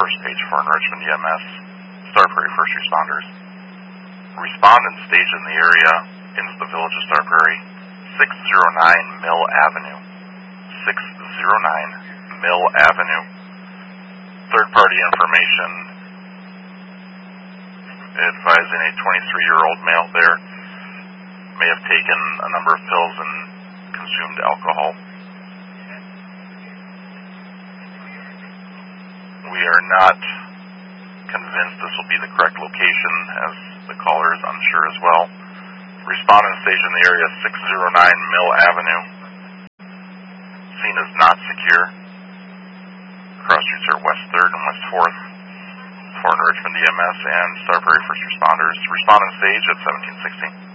first page for Richmond EMS, Star Prairie First Responders. Respondents staged in the area into the village of Star Prairie, 609 Mill Avenue. 609 Mill Avenue. Third-party information advising a 23-year-old male there may have taken a number of pills and consumed alcohol. We are not convinced this will be the correct location, as the caller is unsure as well. Respondent station in the area, 609 Mill Avenue. Scene is not secure. Cross streets are West 3rd and West 4th. For Richmond EMS and Star Prairie First Responders. Respondent stage at 1716.